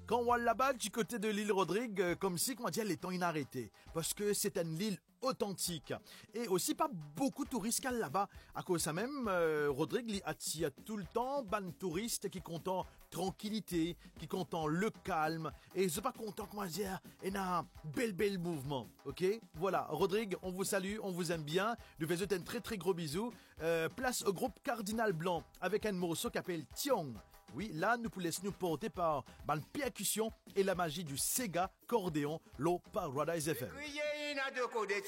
Quand on va là-bas du côté de l'île Rodrigue, comme si, comment dire, les temps inarrêtés. Parce que c'est une île authentique. Et aussi pas beaucoup de touristes là-bas. À cause de ça même, Rodrigue attire tout le temps ban touristes qui content tranquillité, qui content le calme. Et c'est pas content, comment dire, et un bel mouvement. Ok? Voilà, Rodrigue, on vous salue, on vous aime bien. Nous faisons un très gros bisou. Place au groupe Cardinal Blanc avec un morceau qui s'appelle Tiong. Oui, là, nous pouvons nous porter par la percussion et la magie du Sega Cordéon, l'eau Paradise FM.